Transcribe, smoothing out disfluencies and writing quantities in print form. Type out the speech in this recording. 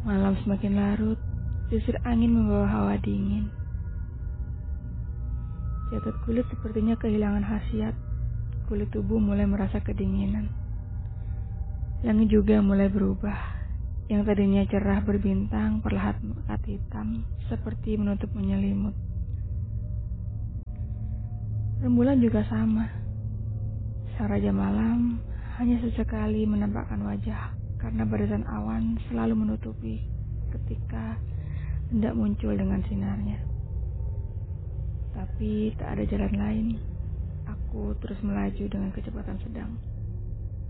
Malam semakin larut, desir angin membawa hawa dingin. Jatuh kulit sepertinya kehilangan khasiat. Kulit tubuh mulai merasa kedinginan. Langit juga mulai berubah. Yang tadinya cerah berbintang perlahan pekat hitam, seperti menutup menyelimut. Rembulan juga sama. Sang raja malam hanya sesekali menampakkan wajah karena barisan awan selalu menutupi ketika hendak muncul dengan sinarnya. Tapi tak ada jalan lain. Aku terus melaju dengan kecepatan sedang.